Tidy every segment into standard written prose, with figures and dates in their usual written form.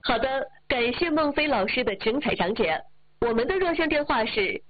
好的，感谢孟非老师的精彩讲解。我们的热线电话是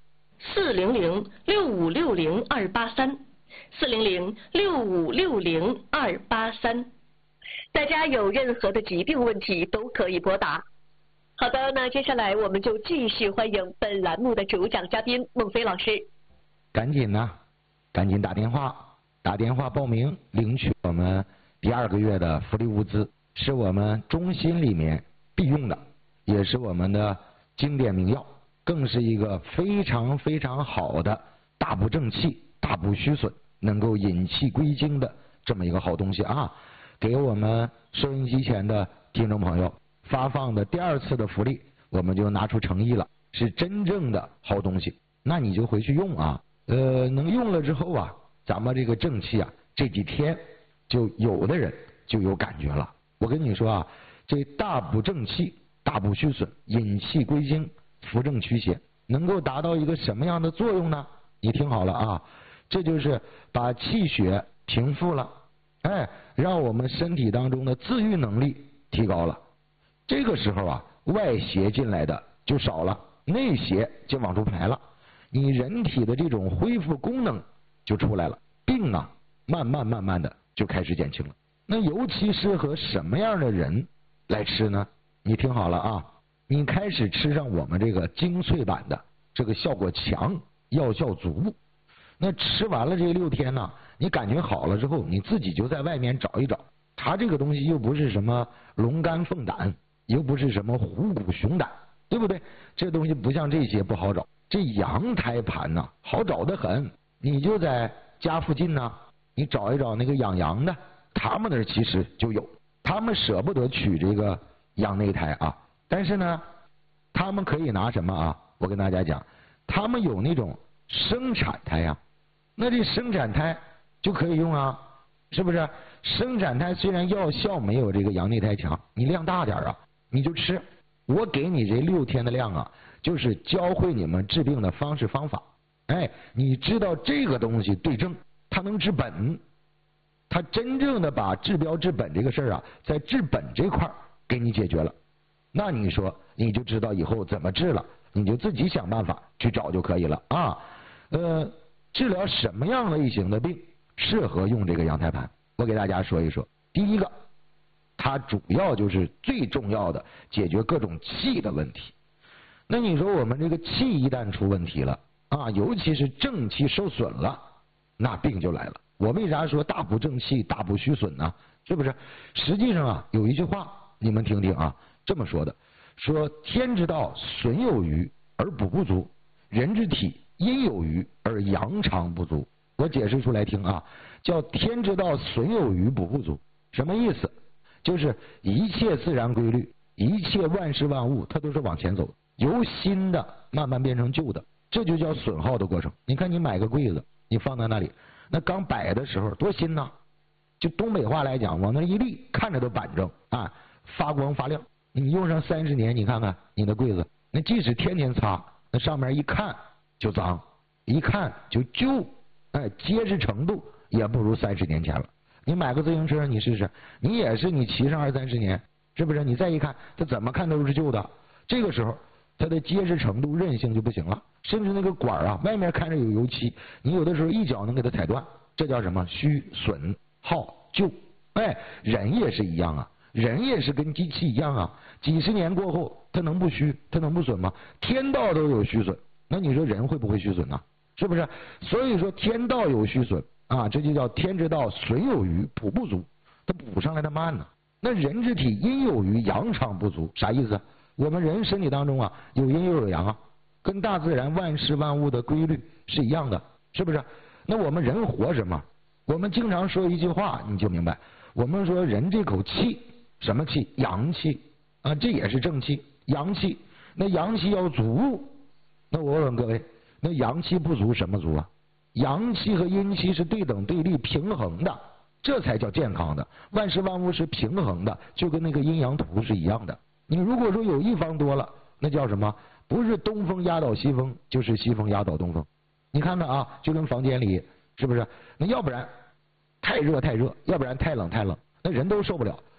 400-6560-283，400-6560-283。大家有任何的疾病问题都可以拨打。好的，那接下来我们就继续欢迎本栏目的主讲嘉宾孟非老师。 赶紧打电话报名领取我们第2个月的福利物资，是我们中心里面必用的，也是我们的经典名药，更是一个非常非常好的大补正气、大补虚损，能够引气归经的这么一个好东西啊！给我们收音机前的听众朋友发放的第2次的福利，我们就拿出诚意了，是真正的好东西，那你就回去用啊。能用了之后啊，咱们这个正气啊，这几天就有的人就有感觉了。我跟你说啊，这大补正气、大补虚损、引气归经、扶正驱邪，能够达到一个什么样的作用呢？你听好了啊，这就是把气血平复了，让我们身体当中的自愈能力提高了。这个时候啊，外邪进来的就少了，内邪就往出排了，你人体的这种恢复功能就出来了，病啊慢慢的就开始减轻了。那尤其适合什么样的人来吃呢？你听好了啊，你开始吃上我们这个精粹版的，这个效果强，药效足。那吃完了这6天呢，你感觉好了之后，你自己就在外面找一找，它这个东西又不是什么龙肝凤胆，又不是什么虎骨熊胆，对不对？这东西不像这些不好找，这羊胎盘呐，好找得很。你就在家附近呢，你找一找那个养羊的，他们那儿其实就有，他们舍不得取这个羊内胎啊，但是呢，他们可以拿什么啊？我跟大家讲，他们有那种生产胎啊，那这生产胎就可以用啊，是不是？生产胎虽然药效没有这个羊内胎强，你量大点啊，你就吃。我给你这6天的量啊，就是教会你们治病的方式方法。你知道这个东西对症，它能治本，它真正的把治标治本这个事儿啊，在治本这块给你解决了。那你说你就知道以后怎么治了，你就自己想办法去找就可以了啊。治疗什么样类型的病适合用这个羊胎盘？我给大家说一说。第一个，它主要就是最重要的解决各种气的问题。那你说我们这个气一旦出问题了啊，尤其是正气受损了，那病就来了。我为啥说大补正气、大补虚损呢？是不是？实际上啊，有一句话你们听听啊，这么说的，说天之道损有余而补不足，人之体阴有余而阳常不足。我解释出来听啊，叫天之道损有余补不足，什么意思？就是一切自然规律，一切万事万物，它都是往前走的，由新的慢慢变成旧的，这就叫损耗的过程。你看你买个柜子，你放在那里，那刚摆的时候多新呐，就东北话来讲，往那一立，看着都板正啊，发光发亮。你用上30年，你看看你的柜子，那即使天天擦，那上面一看就脏，一看就旧，结实程度也不如30年前了。你买个自行车你试试，你也是你骑上20-30年，是不是？你再一看，它怎么看都是旧的，这个时候它的结实程度、韧性就不行了，甚至那个管啊，外面看着有油漆，你有的时候一脚能给它踩断，这叫什么？虚损耗旧。人也是一样啊，人也是跟机器一样啊，几十年过后，它能不虚，它能不损吗？天道都有虚损，那你说人会不会虚损呢？是不是？所以说天道有虚损啊，这就叫天之道损有余补不足，它补上来的慢呢。那人之体阴有余阳常不足，啥意思？我们人身体当中啊，有阴又有阳啊，跟大自然万事万物的规律是一样的，是不是？那我们人活什么？我们经常说一句话你就明白，我们说人这口气，什么气？阳气啊，这也是正气，阳气。那阳气要足，那我问各位，那阳气不足什么足啊？阳气和阴气是对等对立平衡的，这才叫健康的。万事万物是平衡的，就跟那个阴阳图是一样的。你如果说有一方多了，那叫什么？不是东风压倒西风，就是西风压倒东风。你看看啊，就跟房间里是不是？那要不然太热太热，要不然太冷太冷，那人都受不了。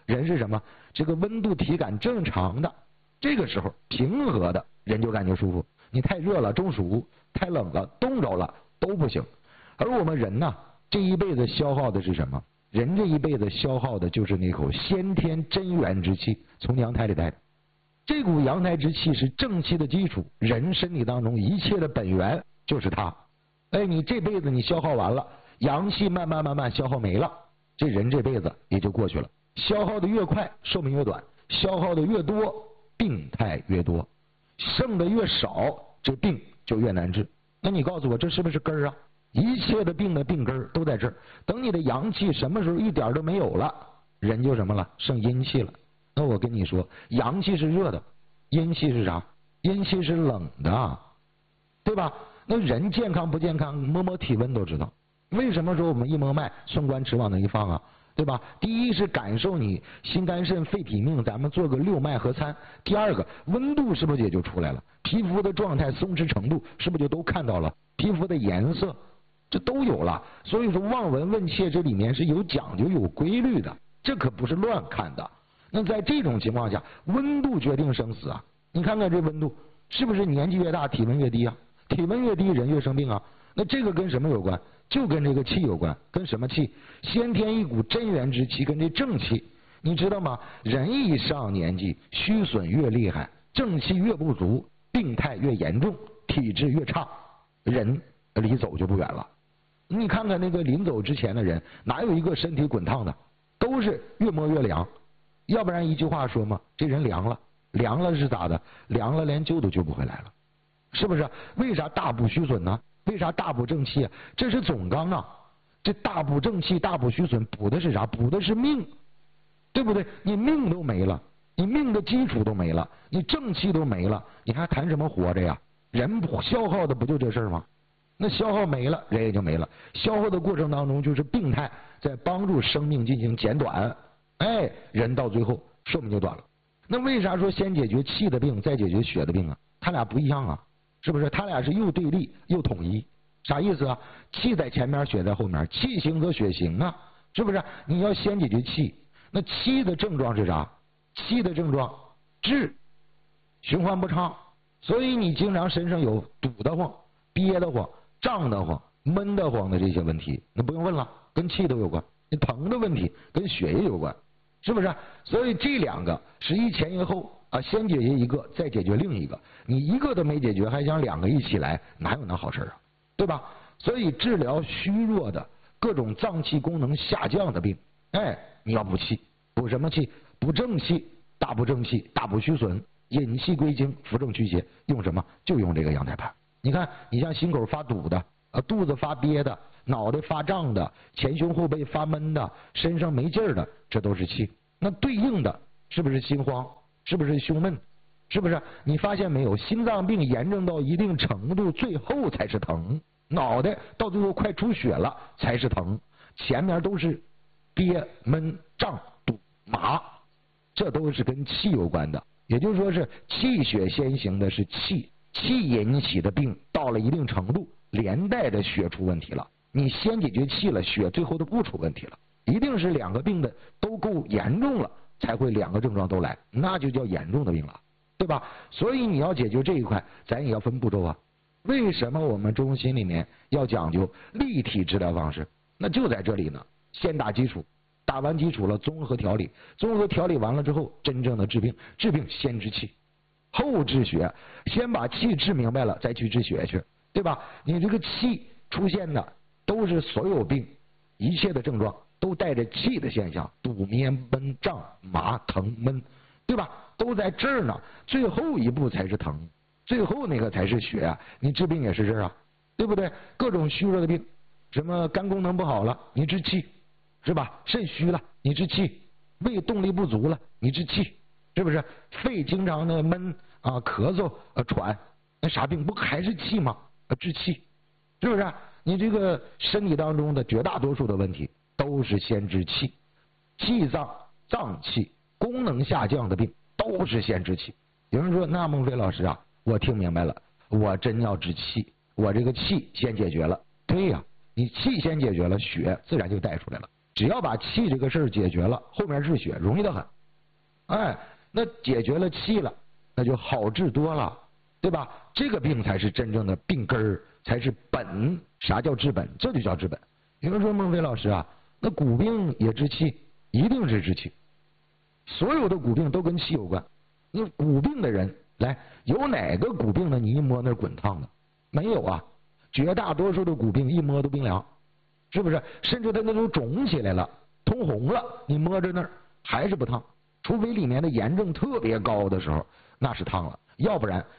人是什么？这个温度体感正常的，这个时候平和的人就感觉舒服。你太热了中暑，太冷了冻着了都不行。而我们人呢，这一辈子消耗的是什么？人这一辈子消耗的就是那口先天真元之气，从阳台里带的。这股阳台之气是正气的基础，人身体当中一切的本源就是它。哎，你这辈子你消耗完了，阳气慢慢消耗没了，这人这辈子也就过去了。消耗的越快，寿命越短；消耗的越多，病态越多；剩的越少，这病就越难治。那你告诉我，这是不是根儿啊？一切的病的病根都在这儿。等你的阳气什么时候一点都没有了，人就什么了？剩阴气了。那我跟你说，阳气是热的，阴气是啥？阴气是冷的，对吧？那人健康不健康，摸摸体温都知道。为什么说我们一摸脉，寸关尺往那一放啊？对吧？第一是感受你心肝肾肺脾命，咱们做个六脉合参。第二个，温度是不是也就出来了？皮肤的状态、松弛程度是不是就都看到了？皮肤的颜色，这都有了。所以说望闻问切这里面是有讲究、有规律的，这可不是乱看的。那在这种情况下，温度决定生死啊！你看看这温度，是不是年纪越大体温越低啊？体温越低人越生病啊。那这个跟什么有关？就跟这个气有关。跟什么气？先天一股真元之气，跟这正气。你知道吗？人一上年纪，虚损越厉害，正气越不足，病态越严重，体质越差，人离走就不远了。你看看那个临走之前的人，哪有一个身体滚烫的？都是越摸越凉。要不然一句话说嘛，这人凉了，凉了是咋的？凉了连救都救不回来了，是不是？为啥大补虚损呢？为啥大补正气啊？这是总纲啊！这大补正气、大补虚损，补的是啥？补的是命，对不对？你命都没了，你命的基础都没了，你正气都没了，你还谈什么活着呀？人消耗的不就这事儿吗？那消耗没了，人也就没了。消耗的过程当中就是病态在帮助生命进行减短。哎，人到最后寿命就短了。那为啥说先解决气的病，再解决血的病啊？他俩不一样啊，是不是？他俩是又对立又统一。啥意思啊？气在前面，血在后面，气行则血行啊，是不是？你要先解决气，那气的症状是啥？气的症状滞，循环不畅，所以你经常身上有堵得慌、憋得慌、胀得慌、闷得慌的这些问题，那不用问了，跟气都有关。你疼的问题跟血液有关，是不是？所以这两个是一前一后啊，先解决一个，再解决另一个。你一个都没解决，还想两个一起来，哪有那好事啊？对吧？所以治疗虚弱的各种脏器功能下降的病，哎，你要补气，补什么气？补正气，大补正气，大补虚损，引气归经，扶正祛邪。用什么？就用这个阳台盘。你看，你像心口发堵的，肚子发憋的，脑袋发胀的，前胸后背发闷的，身上没劲儿的，这都是气。那对应的是不是心慌？是不是胸闷？是不是？你发现没有？心脏病严重到一定程度，最后才是疼。脑袋到最后快出血了才是疼，前面都是憋闷胀堵麻，这都是跟气有关的。也就是说是气血先行的是气，气引起的病到了一定程度，连带的血出问题了。你先解决气了，血最后都不出问题了。一定是两个病的都够严重了，才会两个症状都来，那就叫严重的病了，对吧？所以你要解决这一块，咱也要分步骤啊。为什么我们中心里面要讲究立体治疗方式？那就在这里呢。先打基础，打完基础了，综合调理，综合调理完了之后，真正的治病，治病先治气，后治血。先把气治明白了，再去治血去，对吧？你这个气出现的都是所有病一切的症状都带着气的现象，堵憋闷胀麻疼闷，对吧？都在这儿呢。最后一步才是疼，最后那个才是血啊！你治病也是这儿啊，对不对？各种虚弱的病，什么肝功能不好了，你治气，是吧？肾虚了，你治气；胃动力不足了，你治气，是不是？肺经常的闷啊、咳嗽啊、喘，那啥病不还是气吗？治气，是不是？你这个身体当中的绝大多数的问题都是先治气，气脏脏器功能下降的病都是先治气。有人说，那孟非老师啊，我听明白了，我真要治气，我这个气先解决了。对呀，你气先解决了，血自然就带出来了。 只要把气这个事儿解决了，后面治血容易得很。哎，那解决了气了，那就好治多了，对吧？这个病才是真正的病根儿，才是本。啥叫治本？这就叫治本。有人说孟非老师啊，那骨病也治气，一定是治气。所有的骨病都跟气有关。那骨病的人，来，有哪个骨病的你一摸那滚烫的？没有啊。绝大多数的骨病一摸都冰凉，是不是？甚至它那都肿起来了，通红了，你摸着那儿还是不烫。除非里面的炎症特别高的时候，那是烫了，要不然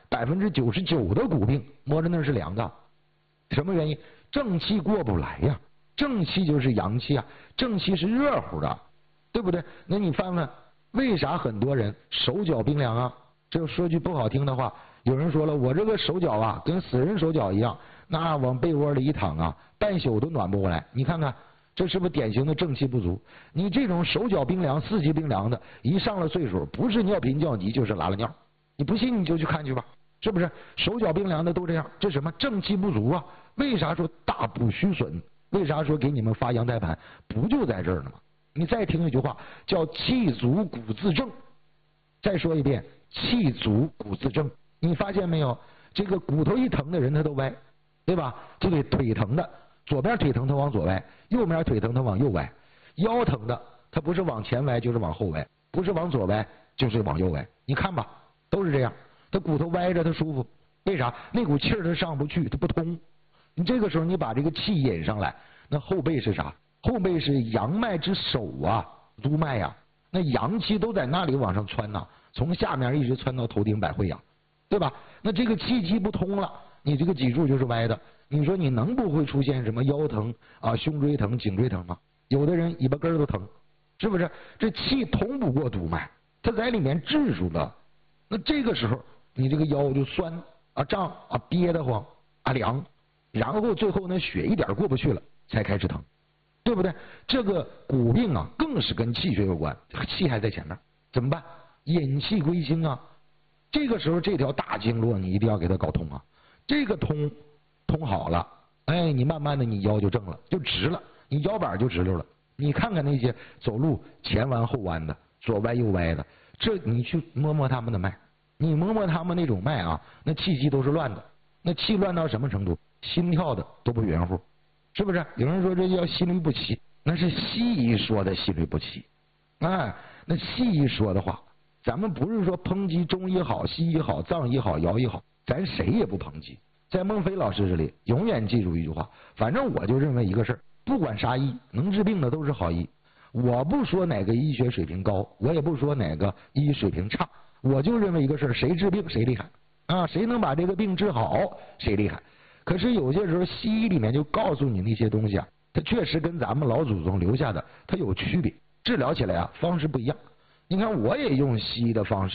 99%的骨病摸着那是凉的。什么原因？正气过不来呀。正气就是阳气啊，正气是热乎的，对不对？那你翻翻，为啥很多人手脚冰凉啊？这说句不好听的话，有人说了，我这个手脚啊，跟死人手脚一样，那往被窝里一躺啊，半宿都暖不过来。你看看，这是不是典型的正气不足？你这种手脚冰凉、四季冰凉的，一上了岁数，不是尿频尿急就是拉了尿。你不信你就去看去吧，是不是？手脚冰凉的都这样，这什么正气不足啊？为啥说大补虚损？为啥说给你们发阳胎盘？不就在这儿呢吗？你再听一句话，叫气足骨自正。再说一遍，气足骨自正。你发现没有？这个骨头一疼的人他都歪，对吧？这个腿疼的，左边腿疼他往左歪，右边腿疼他往右歪。腰疼的他不是往前歪就是往后歪，不是往左歪就是往右歪。你看吧，都是这样。他骨头歪着他舒服，为啥？那股气儿他上不去，他不通。你这个时候你把这个气引上来，那后背是啥？后背是阳脉之首啊，督脉呀。那阳气都在那里往上窜呐，从下面一直窜到头顶百会呀，对吧？那这个气机不通了，你这个脊柱就是歪的。你说你能不会出现什么腰疼啊、胸椎疼、颈椎疼吗？有的人尾巴根都疼，是不是？这气通不过督脉，它在里面滞住了。那这个时候你这个腰就酸啊、胀啊、憋得慌啊、凉。然后最后呢，血一点过不去了，才开始疼，对不对？这个骨病啊，更是跟气血有关，气还在前面，怎么办？引气归心啊！这个时候这条大经络你一定要给它搞通啊！这个通好了，哎，你慢慢的你腰就正了，就直了，你腰板就直溜了。你看看那些走路前弯后弯的，左歪右歪的，这你去摸摸他们的脉，你摸摸他们那种脉啊，那气机都是乱的，那气乱到什么程度？心跳的都不圆乎，是不是？有人说这叫心律不齐，那是西医说的心律不齐。哎，那西医说的话，咱们不是说抨击中医好、西医好、藏医好、姚医好，咱谁也不抨击。在孟非老师这里，永远记住一句话，反正我就认为一个事儿，不管啥医，能治病的都是好医。我不说哪个医学水平高，我也不说哪个医水平差，我就认为一个事儿，谁治病谁厉害啊，谁能把这个病治好谁厉害。可是有些时候西医里面就告诉你那些东西啊，它确实跟咱们老祖宗留下的它有区别，治疗起来啊方式不一样。你看我也用西医的方式